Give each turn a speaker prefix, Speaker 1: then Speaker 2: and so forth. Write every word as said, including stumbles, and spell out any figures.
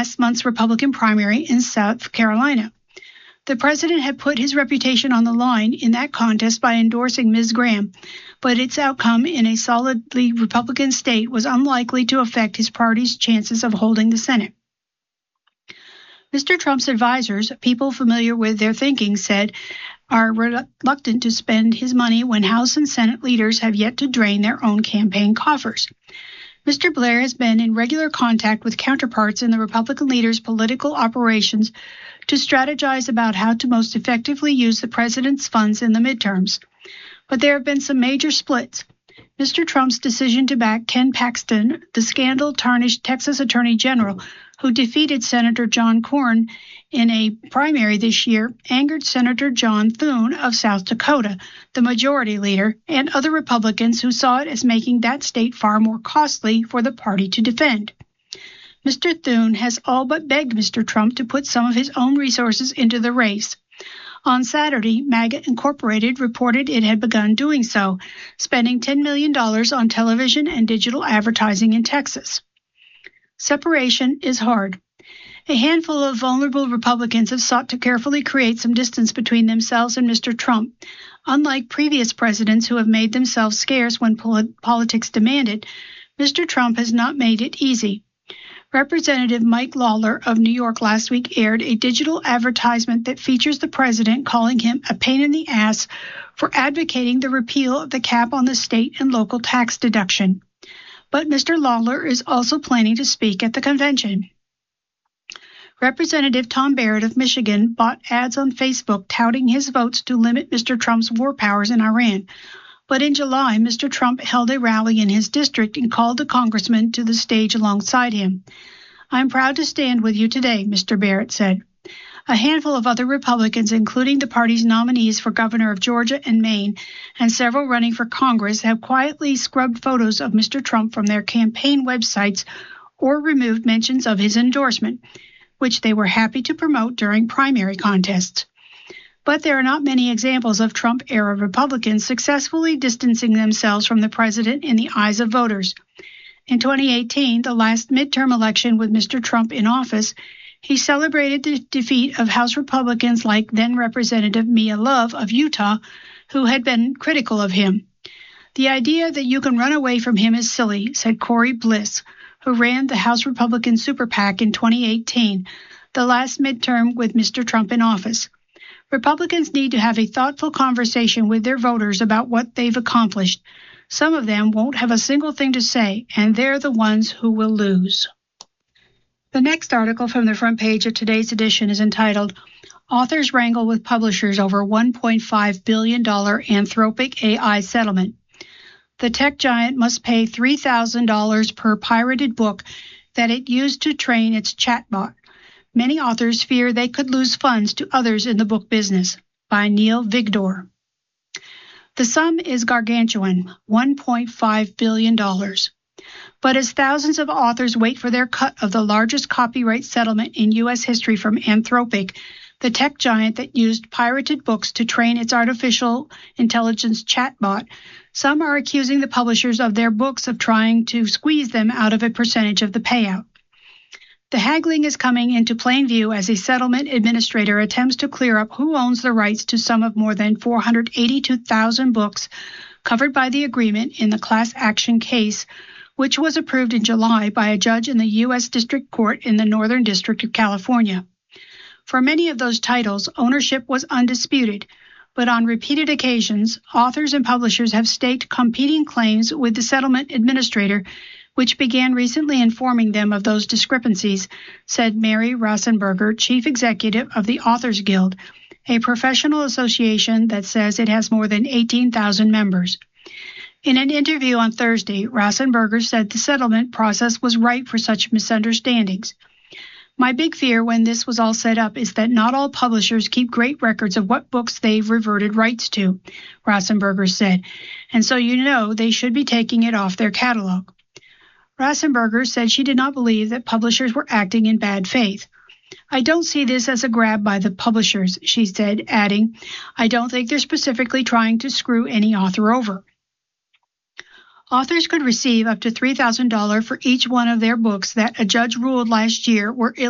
Speaker 1: last month's Republican primary in South Carolina. The president had put his reputation on the line in that contest by endorsing Miz Graham, but its outcome in a solidly Republican state was unlikely to affect his party's chances of holding the Senate. Mister Trump's advisors, people familiar with their thinking, said are reluctant to spend his money when House and Senate leaders have yet to drain their own campaign coffers. Mister Blair has been in regular contact with counterparts in the Republican leaders' political operations to strategize about how to most effectively use the president's funds in the midterms. But there have been some major splits. Mister Trump's decision to back Ken Paxton, the scandal-tarnished Texas Attorney General, who defeated Senator John Cornyn in a primary this year, angered Senator John Thune of South Dakota, the majority leader, and other Republicans who saw it as making that state far more costly for the party to defend. Mister Thune has all but begged Mister Trump to put some of his own resources into the race. On Saturday, MAGA Incorporated reported it had begun doing so, spending ten million dollars on television and digital advertising in Texas. Separation is hard. A handful of vulnerable Republicans have sought to carefully create some distance between themselves and Mister Trump. Unlike previous presidents who have made themselves scarce when polit- politics demanded, Mister Trump has not made it easy. Representative Mike Lawler of New York last week aired a digital advertisement that features the president calling him a pain in the ass for advocating the repeal of the cap on the state and local tax deduction. But Mister Lawler is also planning to speak at the convention. Representative Tom Barrett of Michigan bought ads on Facebook touting his votes to limit Mister Trump's war powers in Iran. But in July, Mister Trump held a rally in his district and called the congressman to the stage alongside him. "I'm proud to stand with you today," Mister Barrett said. A handful of other Republicans, including the party's nominees for governor of Georgia and Maine, and several running for Congress, have quietly scrubbed photos of Mister Trump from their campaign websites or removed mentions of his endorsement, which they were happy to promote during primary contests. But there are not many examples of Trump-era Republicans successfully distancing themselves from the president in the eyes of voters. In twenty eighteen, the last midterm election with Mister Trump in office, he celebrated the defeat of House Republicans like then-Representative Mia Love of Utah, who had been critical of him. "The idea that you can run away from him is silly," said Corey Bliss, who ran the House Republican Super PAC in twenty eighteen, the last midterm with Mister Trump in office. Republicans need to have a thoughtful conversation with their voters about what they've accomplished. Some of them won't have a single thing to say, and they're the ones who will lose. The next article from the front page of today's edition is entitled, Authors Wrangle with Publishers Over one point five billion dollars Anthropic A I Settlement. The tech giant must pay three thousand dollars per pirated book that it used to train its chatbot. Many authors fear they could lose funds to others in the book business. By Neil Vigdor. The sum is gargantuan, one point five billion dollars. But as thousands of authors wait for their cut of the largest copyright settlement in U S history from Anthropic, the tech giant that used pirated books to train its artificial intelligence chatbot, some are accusing the publishers of their books of trying to squeeze them out of a percentage of the payout. The haggling is coming into plain view as a settlement administrator attempts to clear up who owns the rights to some of more than four hundred eighty-two thousand books covered by the agreement in the class action case, which was approved in July by a judge in the U S District Court in the Northern District of California. For many of those titles, ownership was undisputed, but on repeated occasions, authors and publishers have staked competing claims with the settlement administrator, which began recently informing them of those discrepancies, said Mary Rosenberger, chief executive of the Authors Guild, a professional association that says it has more than eighteen thousand members. In an interview on Thursday, Rosenberger said the settlement process was ripe for such misunderstandings. "My big fear when this was all set up is that not all publishers keep great records of what books they've reverted rights to," Rosenberger said, "and so you know they should be taking it off their catalog." Rosenberger said she did not believe that publishers were acting in bad faith. "I don't see this as a grab by the publishers," she said, adding, "I don't think they're specifically trying to screw any author over." Authors could receive up to three thousand dollars for each one of their books that a judge ruled last year were illegal.